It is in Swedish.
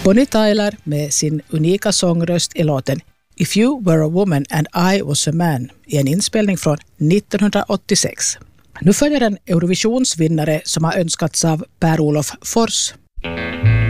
Bonnie Tyler med sin unika sångröst i låten If You Were a Woman and I Was a Man i en inspelning från 1986. Nu följer en Eurovisionsvinnare som har önskats av Per-Olof Fors.